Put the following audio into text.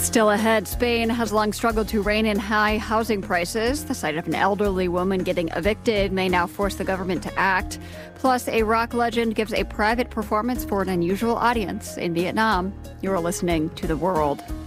Still ahead, Spain has long struggled to rein in high housing prices. The sight of an elderly woman getting evicted may now force the government to act. Plus, a rock legend gives a private performance for an unusual audience in Vietnam. You're listening to The World.